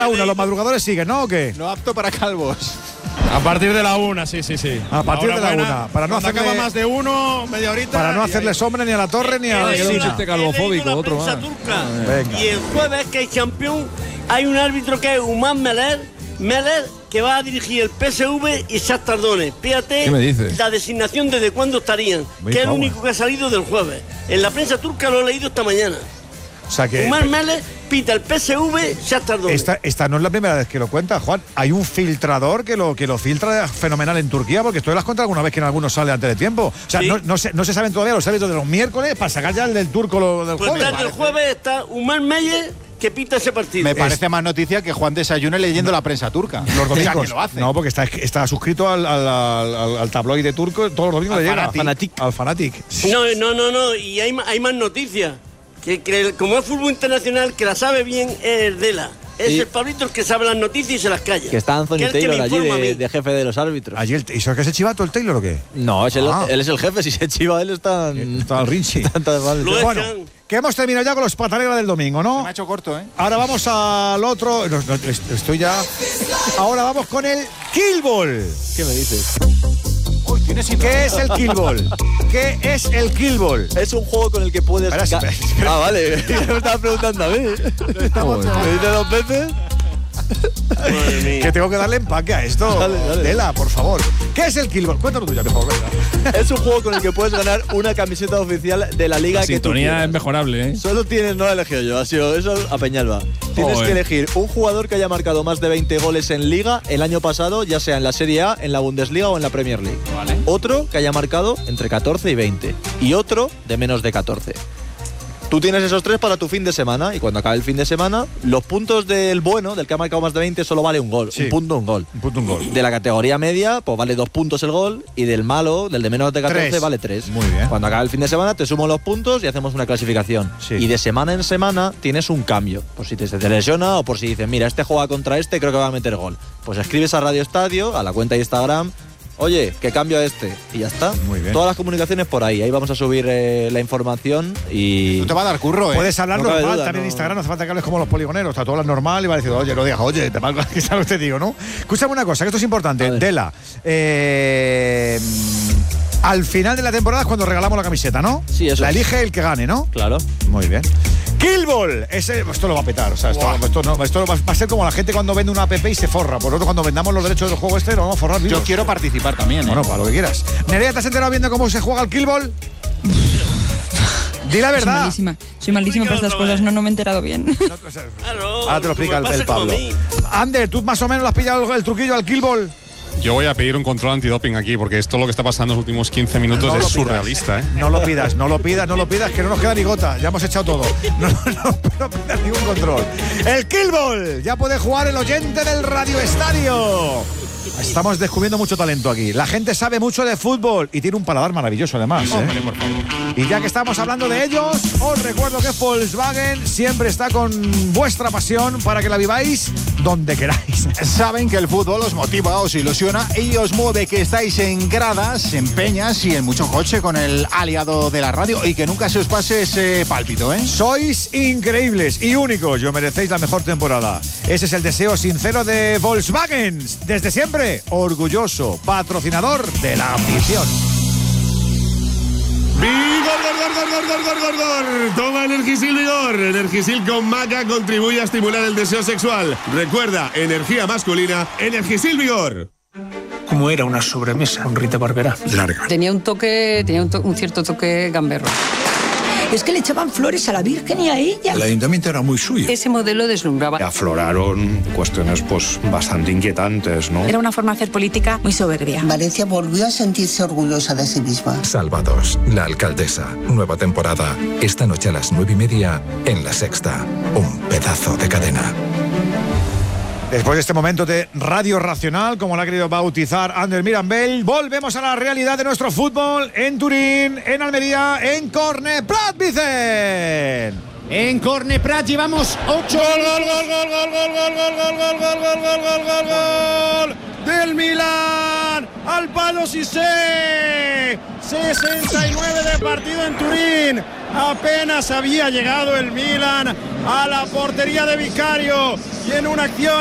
A una, los madrugadores siguen, ¿no? ¿O qué? No apto para calvos. A partir de la 1, sí. A partir de la 1. Para no hacerle, acaba más de 1, media horita. Para no hacerle sombra ni a la torre ni a la esquina. Calvofóbico, otro más. Venga. Y el jueves, que hay campeón, hay un árbitro que es Humán Meller, que va a dirigir el PSV y Shakhtar Donetsk. Fíjate ¿Qué me dices? la designación desde cuándo estarían, Muy que es el favor. único que ha salido del jueves. En la prensa turca lo he leído esta mañana. O sea que Humán Meller pita el PSV Shakhtar Donetsk. esta no es la primera vez que lo cuenta, Juan. Hay un filtrador que lo filtra fenomenal en Turquía, porque esto lo has contado alguna vez que en algunos sale antes de tiempo. O sea, Sí. no se saben todavía los árbitros de los miércoles para sacar ya el del turco lo del Pues jueves. desde el jueves está Humán Meller que pita ese partido. Me parece más noticia que Juan desayune leyendo la prensa turca. Los domingos. O sea, que lo hace. No, porque está suscrito al tabloide turco, todos los domingos Al le llega. Fanatic. Al Fanatic. No. Y hay más noticias. Que como es fútbol internacional, que la sabe bien es el Dela. Es el Pablito el que sabe las noticias y se las calla. Que está Anthony Que es el que Taylor me allí informa a mí. de jefe de los árbitros. Allí ¿y eso es que se chivato el Taylor o qué? No, él Ah. es el jefe. Si se chiva él está Está al Rinchi. Lo Bueno, echan. que hemos terminado ya con los pataneras del domingo, Se ¿no? me ha hecho corto, ¿eh? Ahora vamos al otro. No, estoy ya. Ahora vamos con el Killball. ¿Qué me dices? ¿Qué es el Killball? ¿Qué es el Killball? Es un juego con el que puedes... Espera. Ah, vale. Me estabas preguntando a mí. ¿Me dices 2 veces? Madre mía. Que tengo que darle empaque a esto. Dale. Tela, por favor. ¿Qué es el Killball? Cuéntalo tú ya, mejor. Venga. Es un juego con el que puedes ganar una camiseta oficial de la liga La que tú sintonía quieras. es mejorable, ¿eh? Solo tienes, no lo he elegido yo, ha sido eso a Peñalba. Tienes Joder. que elegir un jugador que haya marcado más de 20 goles en liga el año pasado, ya sea en la Serie A, en la Bundesliga o en la Premier League. Vale. Otro que haya marcado entre 14 y 20. Y otro de menos de 14. Tú tienes esos 3 para tu fin de semana y cuando acabe el fin de semana, los puntos del bueno, del que ha marcado más de 20, solo vale un gol. Sí. Un punto, un gol. Un punto, un gol. De la categoría media, pues vale 2 puntos el gol y del malo, del de menos de 14, 3. vale 3. Muy bien. Cuando acabe el fin de semana te sumo los puntos y hacemos una clasificación. Sí. Y de semana en semana tienes un cambio. Por si se te lesiona o por si dices, mira, este juega contra este, creo que va a meter gol. Pues escribes a Radio Estadio, a la cuenta de Instagram, oye, que cambio a este. Y ya está. Muy bien. Todas las comunicaciones por ahí. Ahí vamos a subir la información y... No te va a dar curro, ¿eh? Puedes hablar No cabe normal, duda, también en no. Instagram, no hace falta que hables como los poligoneros, está todo hablas normal y va a decir, oye, no digas, oye, te valgo, que sabes lo que te digo, ¿no? Escúchame una cosa, que esto es importante, A ver. Dela. Al final de la temporada es cuando regalamos la camiseta, ¿no? Sí, eso La es. elige el que gane, ¿no? Claro. Muy bien. Killball, esto lo va a petar, o sea, esto va a ser como la gente cuando vende una app y se forra. Por nosotros cuando vendamos los derechos del juego nos vamos a forrar vivos. Yo quiero participar también, ¿eh? Bueno, para lo que quieras. Nerea, ¿te has enterado viendo cómo se juega el Killball? Di la verdad. Soy malísima para estas cosas, no me he enterado bien. Claro, Ahora te lo explica me pasa el como a Pablo. mí. Ander, ¿tú más o menos le has pillado el truquillo al Killball? Yo voy a pedir un control antidoping aquí, porque esto lo que está pasando en los últimos 15 minutos No lo es pidas. surrealista, ¿eh? No lo pidas, que no nos queda ni gota. Ya hemos echado todo. No pidas ningún control. El Killball. Ya puede jugar el oyente del Radio Estadio. Estamos descubriendo mucho talento aquí. La gente sabe mucho de fútbol y tiene un paladar maravilloso además, ¿eh? Hombre, por favor. Y ya que estamos hablando de ellos, os recuerdo que Volkswagen siempre está con vuestra pasión para que la viváis donde queráis. Saben que el fútbol os motiva, os ilusiona y os mueve, que estáis en gradas, en peñas y en mucho coche con el aliado de la radio y que nunca se os pase ese pálpito, ¿eh? Sois increíbles y únicos y os merecéis la mejor temporada. Ese es el deseo sincero de Volkswagen. Desde siempre, orgulloso patrocinador de la afición. ¡Vigor! Toma Energisil Vigor. Energisil con maca contribuye a estimular el deseo sexual. Recuerda, energía masculina, Energisil Vigor. Como era una sobremesa, un Rita Barberá. Larga. Tenía un cierto toque gamberro. Es que le echaban flores a la Virgen y a ella. El ayuntamiento era muy suyo. Ese modelo deslumbraba. Afloraron cuestiones bastante inquietantes, ¿no? Era una forma de hacer política muy soberbia. Valencia volvió a sentirse orgullosa de sí misma. Salvados, la alcaldesa. Nueva temporada. Esta noche a las 9:30 en La Sexta. Un pedazo de cadena. Después de este momento de Radio Racional, como lo ha querido bautizar Ander Mirambell, volvemos a la realidad de nuestro fútbol en Turín, en Almería, en Corneprat, Vicen. En Corneprat llevamos 8. ¡Gol! ¡Del Milán! ¡Al palo Cissé! 69 de partido en Turín. Apenas había llegado el Milan a la portería de Vicario y en una acción